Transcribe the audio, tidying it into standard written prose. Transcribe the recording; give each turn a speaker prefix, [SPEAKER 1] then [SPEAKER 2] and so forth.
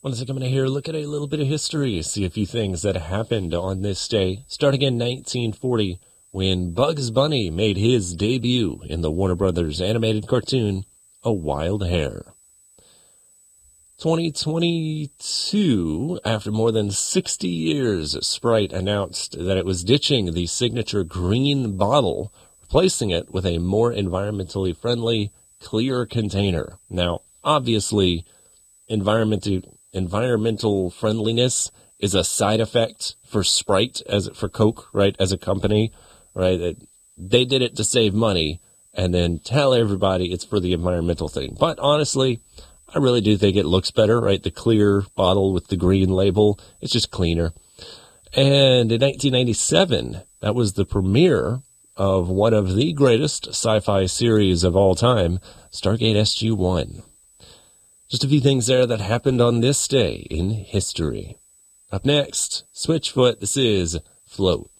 [SPEAKER 1] Want to take a minute here, look at a little bit of history, see a few things that happened on this day, starting in 1940, when Bugs Bunny made his debut in the Warner Brothers animated cartoon, A Wild Hare. 2022, after more than 60 years, Sprite announced that it was ditching the signature green bottle, replacing it with a more environmentally friendly, clear container. Now, obviously, environmental friendliness is a side effect for Sprite, for Coke, right, as a company, right? They did it to save money and then tell everybody it's for the environmental thing. But honestly, I really do think it looks better, right? The clear bottle with the green label, it's just cleaner. And in 1997, that was the premiere of one of the greatest sci-fi series of all time, Stargate SG-1. Just a few things there that happened on this day in history. Up next, Switchfoot, this is Float.